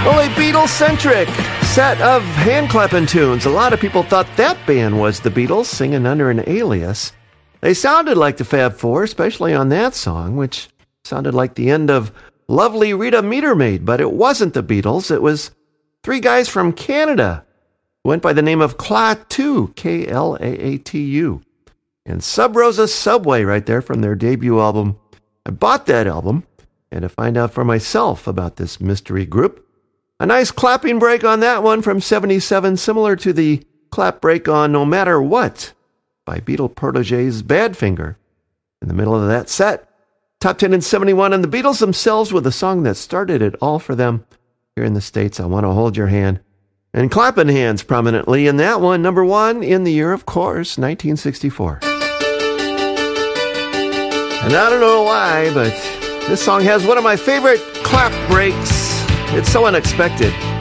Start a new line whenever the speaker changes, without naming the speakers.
Well, a Beatles-centric set of hand-clapping tunes. A lot of people thought that band was the Beatles, singing under an alias. They sounded like the Fab Four, especially on that song, which sounded like the end of Lovely Rita Metermaid, but it wasn't the Beatles. It was three guys from Canada who went by the name of Klaatu, K-L-A-A-T-U. And Sub Rosa Subway right there from their debut album. I bought that album, and to find out for myself about this mystery group, a nice clapping break on that one from 77, similar to the clap break on No Matter What by Beatle proteges Badfinger. In the middle of that set, top 10 in 71, and the Beatles themselves with a song that started it all for them. Here in the States, I Want to Hold Your Hand. And clapping hands prominently in that one, number one in the year, of course, 1964. And I don't know why, but this song has one of my favorite clap breaks. It's so unexpected.